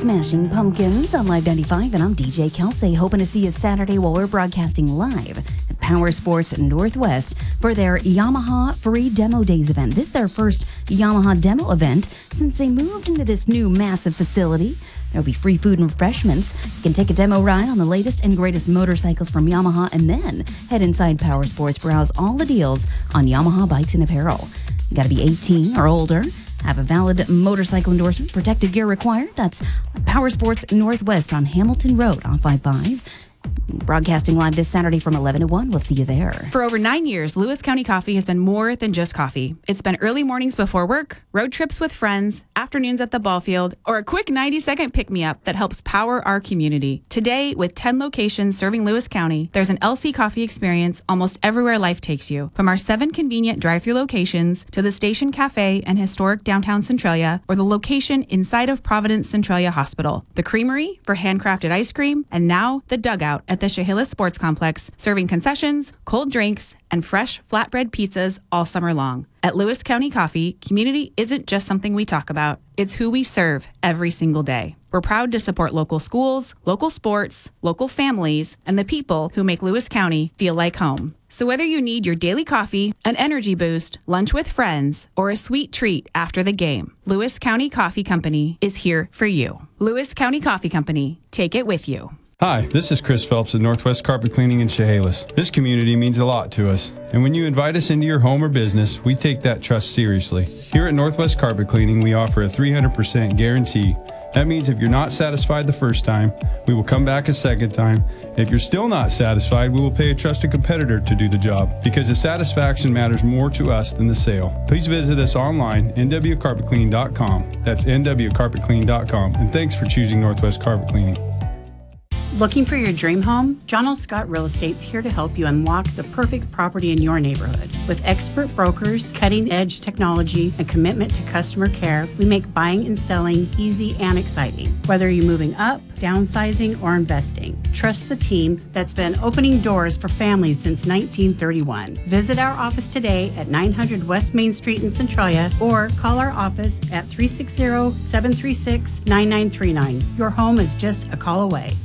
Smashing Pumpkins on Live 95, and I'm DJ Kelsey, hoping to see you Saturday while we're broadcasting live at Power Sports Northwest for their Yamaha Free Demo Days event. This is their first Yamaha demo event since they moved into this new massive facility. There'll be free food and refreshments. You can take a demo ride on the latest and greatest motorcycles from Yamaha and then head inside Power Sports, browse all the deals on Yamaha bikes and apparel. You got to be 18 or older. Have a valid motorcycle endorsement. Protective gear required. That's Power Sports Northwest on Hamilton Road on 55. Broadcasting live this Saturday from 11 to 1. We'll see you there. For over 9 years, Lewis County Coffee has been more than just coffee. It's been early mornings before work, road trips with friends, afternoons at the ball field, or a quick 90-second pick-me-up that helps power our community. Today, with 10 locations serving Lewis County, there's an LC Coffee experience almost everywhere life takes you. From our 7 convenient drive-thru locations to the Station Cafe and historic downtown Centralia, or the location inside of Providence Centralia Hospital, the Creamery for handcrafted ice cream, and now the Dugout at the Chehalis Sports Complex, serving concessions, cold drinks, and fresh flatbread pizzas all summer long. At Lewis County Coffee, community isn't just something we talk about, it's who we serve every single day. We're proud to support local schools, local sports, local families, and the people who make Lewis County feel like home. So whether you need your daily coffee, an energy boost, lunch with friends, or a sweet treat after the game, Lewis County Coffee Company is here for you. Lewis County Coffee Company, take it with you. Hi, this is Chris Phelps at Northwest Carpet Cleaning in Chehalis. This community means a lot to us, and when you invite us into your home or business, we take that trust seriously. Here at Northwest Carpet Cleaning, we offer a 300% guarantee. That means if you're not satisfied the first time, we will come back a second time. If you're still not satisfied, we will pay a trusted competitor to do the job, because the satisfaction matters more to us than the sale. Please visit us online, nwcarpetcleaning.com. That's nwcarpetcleaning.com, and thanks for choosing Northwest Carpet Cleaning. Looking for your dream home? John L. Scott Real Estate's here to help you unlock the perfect property in your neighborhood. With expert brokers, cutting-edge technology, and commitment to customer care, we make buying and selling easy and exciting. Whether you're moving up, downsizing, or investing, trust the team that's been opening doors for families since 1931. Visit our office today at 900 West Main Street in Centralia or call our office at 360-736-9939. Your home is just a call away.